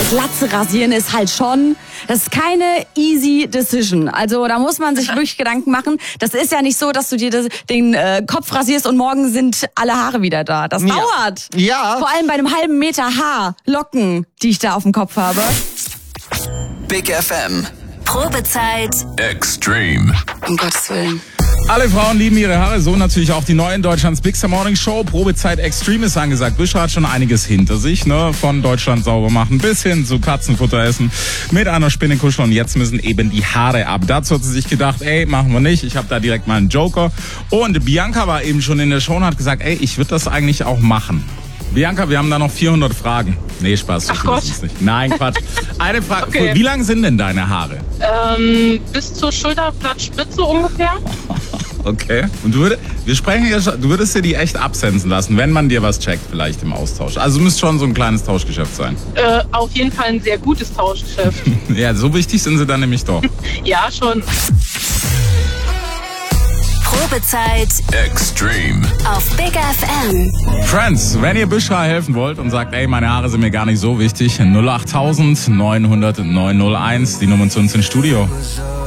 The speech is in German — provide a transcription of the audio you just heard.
Glatze rasieren ist halt schon, das ist keine easy decision. Also da muss man sich wirklich Gedanken machen. Das ist ja nicht so, dass du dir den Kopf rasierst und morgen sind alle Haare wieder da. Das dauert. Ja. Vor allem bei einem halben Meter Locken, die ich da auf dem Kopf habe. Big FM. Probezeit Extreme. Um Gottes Willen. Alle Frauen lieben ihre Haare, so natürlich auch die neuen Deutschlands Big Star Morning Show. Probezeit Extreme ist angesagt. Büscher hat schon einiges hinter sich, ne? Von Deutschland sauber machen bis hin zu Katzenfutter essen, mit einer Spinne kuscheln und jetzt müssen eben die Haare ab. Dazu hat sie sich gedacht, machen wir nicht. Ich habe da direkt mal einen Joker. Und Bianca war eben schon in der Show und hat gesagt, ich würde das eigentlich auch machen. Bianca, wir haben da noch 400 Fragen. Nee, Spaß. Ach Gott. Nicht. Nein, Quatsch. Eine Frage. Okay. Wie lang sind denn deine Haare? Bis zur Schulterblattspitze ungefähr. Okay. Und du würdest dir die echt absensen lassen, wenn man dir was checkt, vielleicht im Austausch. Also müsste schon so ein kleines Tauschgeschäft sein. Auf jeden Fall ein sehr gutes Tauschgeschäft. Ja, so wichtig sind sie dann nämlich doch. Ja, schon. Probezeit Extreme. auf Big FM. Friends, wenn ihr Büschra helfen wollt und sagt, meine Haare sind mir gar nicht so wichtig, 08000 900 901, die Nummer zu uns ins Studio.